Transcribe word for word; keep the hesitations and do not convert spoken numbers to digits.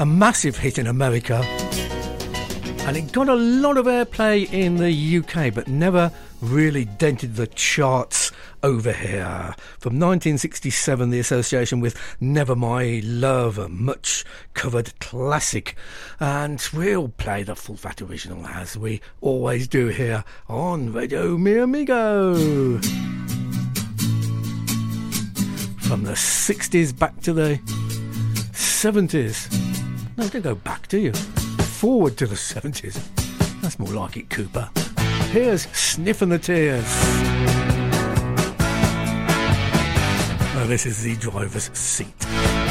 a massive hit in America, and it got a lot of airplay in the U K, but never really dented the charts over here. From nineteen sixty-seven, the association with Never My Love, a much covered classic, and we'll play the full fat original as we always do here on Radio Mi Amigo. From the sixties back to the seventies. No, don't go back, do you? Forward to the seventies. That's more like it, Cooper. Here's Sniffing the Tears. Now, this is the driver's seat.